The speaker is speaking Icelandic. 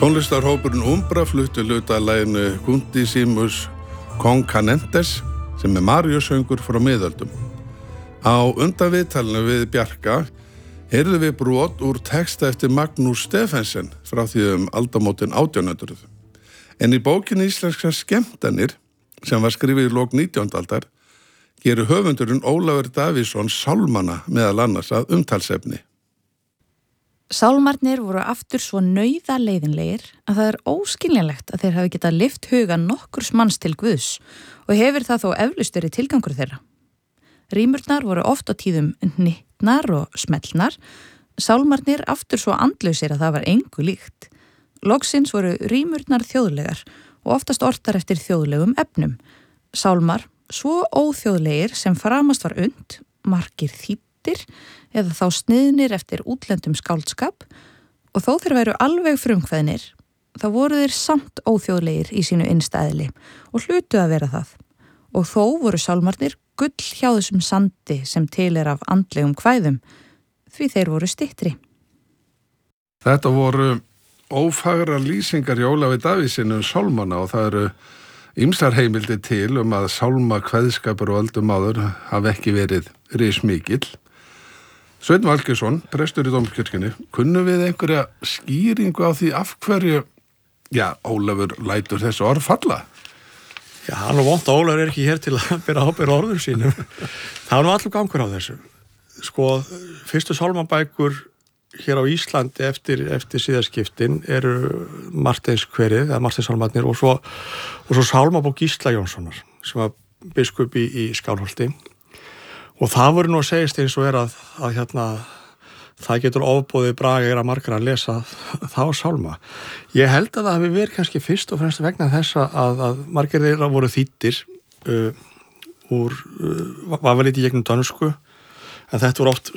Tónlistarhópurinn Umbra flutti hluta af laginu Quintessimus Concanentes sem Maríusöngur frá miðöldum. Á undanviðtalinu við Bjarka heyrðum við brot úr texta eftir Magnús Stephensen frá því aldamótin 1800. En í bókinni Íslenskar skemmtanir sem var skrifið í lok 19. aldar gerir höfundurinn Ólafur Davíðsson sálmana meðal annars að umtalsefni. Sálmarnir voru aftur svo nauðaleiðinlegir að það óskiljanlegt að þeir hafi getað lyft huga nokkurs manns til Guðs og hefur það þó eflaust verið tilgangur þeirra. Rímurnar voru oft á tíðum hnyttnar og smellnar, sálmarnir aftur svo andlausir að það var engu líkt. Loksins voru rímurnar þjóðlegar og oftast ortar eftir þjóðlegum efnum. Sálmar svo óþjóðlegir sem framast var und, margir þýddir eða þá sniðnir eftir útlendum skáldskap og þó þeir væru alveg frumkveðnir, þá voru þeir samt óþjóðlegir í sínu innstæðli og hlutu að vera það. Og þó voru sálmarnir gull hjá þessum sandi sem til af andlegum kvæðum, því þeir voru styttri. Þetta voru ófagra lýsingar í Ólafi Davíðssyni sálmana og það eru ýmsar heimildir til að sálma kveðskapur og öldum áður hafi ekki verið rismikill. Sveinn Valgeirsson, prestur í Dómkirkjunni, kunnum við einhverja skýringu á því af hverju, Ólafur lætur þessu orð falla? Hann og vont að Ólafur ekki hér til að bera ábyrgð á orðum sínum. Það var allur gangur á þessu. Fyrstu sálmabækur hér á Íslandi eftir síðaskiptin eru Marteinskverið, eða Marteinssálmarnir og svo sálmabók Gísla Jónssonar sem var biskup í Skálholti. Og það voru nú að segjast eins og að það getur ofboðið braga margra að lesa þá sálma. Ég held að það hafi verið kannski fyrst og fremst vegna þess að margir þeirra voru þýddir var vel í gegnum dönsku, en þetta voru oft